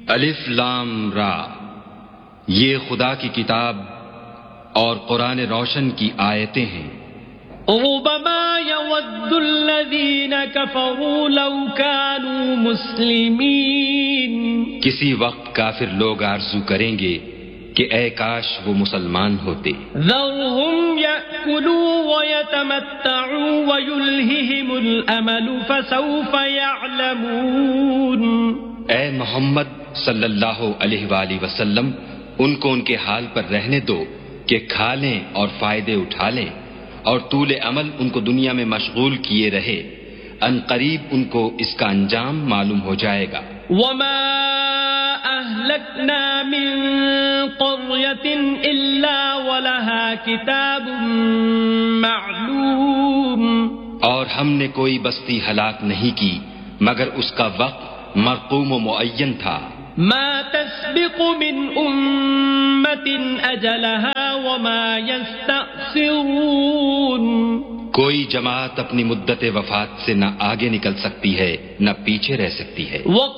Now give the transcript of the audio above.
الف لام را، یہ خدا کی کتاب اور قرآن روشن کی آیتیں ہیں۔ ربما يود الذين كفروا لو كانوا مسلمين، کسی وقت کافر لوگ آرزو کریں گے کہ اے کاش وہ مسلمان ہوتے۔ ذرهم يأكلوا ويتمتعوا ويلههم الأمل فسوف يعلمون۔ اے محمد صلی اللہ علیہ وآلہ وسلم، ان کو ان کے حال پر رہنے دو کہ کھا لیں اور فائدے اٹھا لیں، اور طول عمل ان کو دنیا میں مشغول کیے رہے، ان قریب ان کو اس کا انجام معلوم ہو جائے گا۔ وما أهلكنا من قرية إلا ولها كتاب معلوم، اور ہم نے کوئی بستی ہلاک نہیں کی مگر اس کا وقت مرقوم و معین تھا۔ ما تسبق من أمة أجلها وما يستأخرون، کوئی جماعت اپنی مدت وفات سے نہ آگے نکل سکتی ہے نہ پیچھے رہ سکتی ہے۔